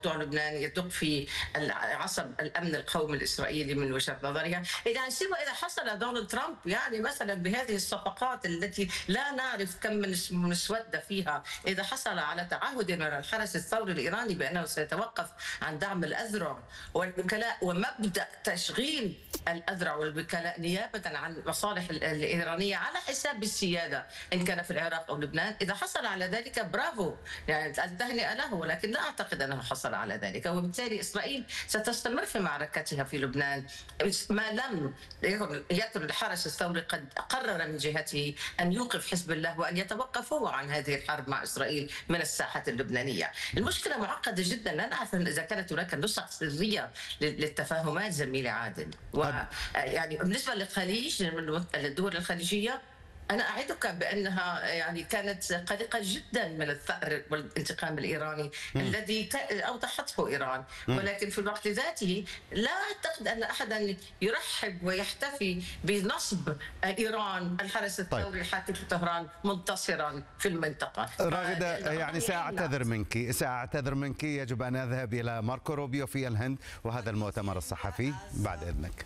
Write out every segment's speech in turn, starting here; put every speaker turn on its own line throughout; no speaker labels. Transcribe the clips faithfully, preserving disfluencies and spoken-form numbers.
لبنان يدق في عصب الامن القومي الاسرائيلي من وجهه نظرها، اذا سوى اذا حصل دونالد ترامب يعني مثلا بهذه الصفقات التي لا نعرف كم من مسوده فيها، اذا حصل على تعهد من الحرس الثوري الايراني بانه سيتوقف عن دعم الاذرع والوكلاء ومبدا تشغيل الاذرع والوكلاء نيابه عن المصالح الايرانيه على حساب السياده ان كان في العراق او لبنان، اذا حصل على ذلك برافو، يعني التهنئه له، ولكن لا اعتقد انه حصل على ذلك، وبالتالي إسرائيل ستستمر في معركتها في لبنان ما لم يكن الحرس الثوري قد قرر من جهته أن يوقف حزب الله وأن يتوقف هو عن هذه الحرب مع إسرائيل من الساحة اللبنانية. المشكلة معقدة جدا، لا نعرف إذا كانت هناك نسخ سرية للتفاهمات زميلي عادل. ويعني بالنسبة للخليج، الدول الخليجية، أنا أعدك بأنها يعني كانت قلقة جدا من الثأر والانتقام الإيراني م. الذي أوضحته إيران، ولكن في الوقت ذاته لا أعتقد أن أحدا يرحب ويحتفي بنصب إيران الحرس الثوري طيب. الحاكم في طهران منتصرا في المنطقة.
راغدة، يعني سأعتذر منك سأعتذر منك يجب أن أذهب إلى ماركو روبيو في الهند وهذا المؤتمر الصحفي بعد إذنك.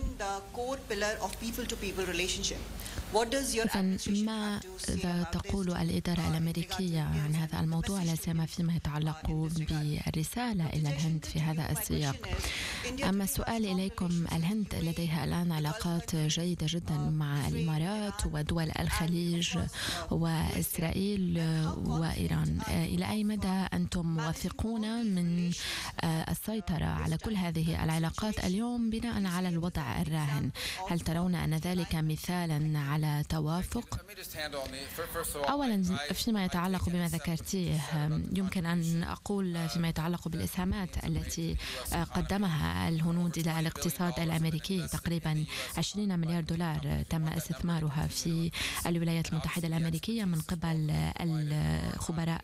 ماذا تقول الإدارة الأمريكية عن هذا الموضوع، لا سيما فيما يتعلق بالرسالة إلى الهند في هذا السياق؟ أما السؤال إليكم، الهند لديها الآن علاقات جيدة جدا مع الإمارات ودول الخليج وإسرائيل وإيران، إلى أي مدى أنتم موافقون من السيطرة على كل هذه العلاقات اليوم بناء على الوضع الراهن؟ هل ترون أن ذلك مثالا على توافق؟ أولا فيما يتعلق بما ذكرتيه، يمكن أن أقول فيما يتعلق بالإسهامات التي قدمها الهنود إلى الاقتصاد الأمريكي، تقريبا عشرين مليار دولار تم استثمارها في الولايات المتحدة الأمريكية من قبل الخبراء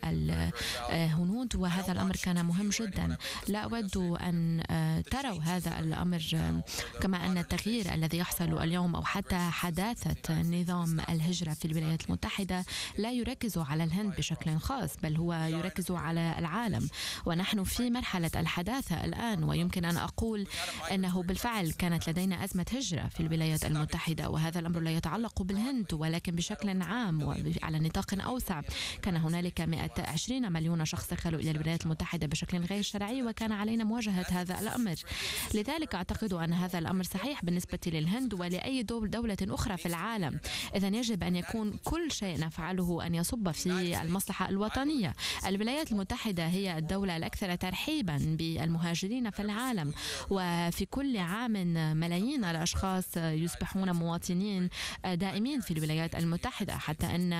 الهنود، وهذا الأمر كان مهم جدا. لا أود أن تروا هذا الأمر كما أن التغيير الذي يحصل اليوم أو حتى حداثة نظام الهجرة في الولايات المتحدة لا يركز على الهند بشكل خاص، بل هو يركز على العالم، ونحن في مرحلة الحداثة الآن. ويمكن أن أقول أنه بالفعل كانت لدينا أزمة هجرة في الولايات المتحدة، وهذا الأمر لا يتعلق بالهند ولكن بشكل عام وعلى نطاق أوسع. كان هنالك مئة وعشرين مليون شخص دخلوا إلى الولايات المتحدة بشكل غير شرعي، وكان علينا مواجهة هذا الأمر. لذلك أعتقد أن هذا الأمر صحيح بالنسبة للهند ولأي دولة أخرى في العالم. إذا يجب أن يكون كل شيء نفعله أن يصب في المصلحة الوطنية. الولايات المتحدة هي الدولة الأكثر ترحيبا بالمهاجرين في العالم، وفي كل عام ملايين الأشخاص يصبحون مواطنين دائمين في الولايات المتحدة، حتى أن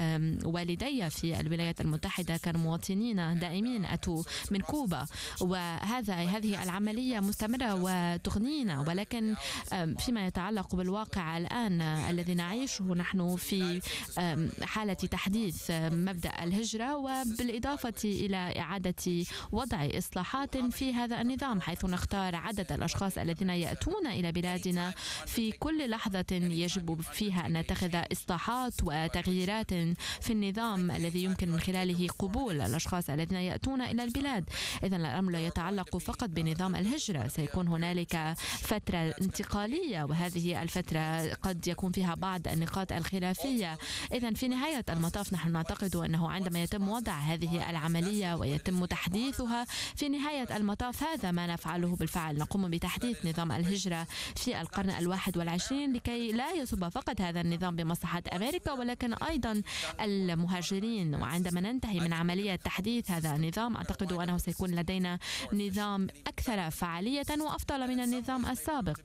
والدي في الولايات المتحدة كانوا مواطنين دائمين أتوا من كوبا، وهذا هذه العملية مستمرة وتغنينا. ولكن فيما يتعلق بالواقع الآن الذي نعيشه، نحن في حالة تحديث مبدأ الهجرة، وبالإضافة إلى إعادة وضع إصلاحات في هذا النظام، حيث نختار عدد الأشخاص الذين يأتون إلى بلادنا في كل لحظة يجب فيها أن نتخذ إصلاحات وتغييرات في النظام الذي يمكن من خلاله قبول الأشخاص الذين يأتون إلى البلاد. إذن الأمر لا يتعلق فقط بنظام الهجرة، سيكون هنالك فترة انتقالية، وهذه الفترة قد يكون فيها بعض النقاط الخلافية. إذن في نهاية المطاف نحن نعتقد أنه عندما يتم وضع هذه العملية ويتم تحديثها، في نهاية المطاف هذا ما نفعله بالفعل، نقوم بتحديث نظام الهجرة في القرن الواحد والعشرين لكي لا يصب فقط هذا النظام بمصلحة أمريكا ولكن أيضا المهاجرين. وعندما ننتهي من عملية تحديث هذا النظام، أعتقد أنه سيكون لدينا نظام أكثر فعالية وأفضل من النظام السابق،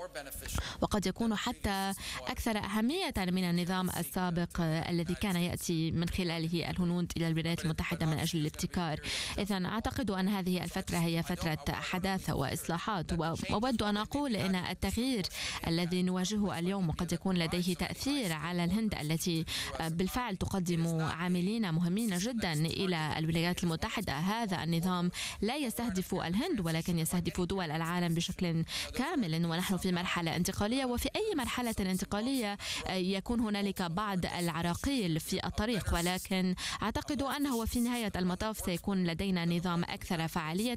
وقد يكون حتى أكثر أهمية من النظام السابق الذي كان يأتي من خلاله الهنود إلى الولايات المتحدة من أجل الابتكار. إذن أعتقد أن هذه الفترة هي فترة حداثة وإصلاحات، وأود أن أقول أن التغيير الذي نواجهه اليوم وقد يكون لديه تأثير على الهند التي بالفعل تقدم عاملين مهمين جدا إلى الولايات المتحدة. هذا النظام لا يستهدف الهند ولكن يستهدف دول العالم بشكل كامل، ونحن في في مرحلة انتقالية، وفي أي مرحلة انتقالية يكون هنالك بعض العراقيل في الطريق، ولكن أعتقد أنه في نهاية المطاف سيكون لدينا نظام أكثر فعالية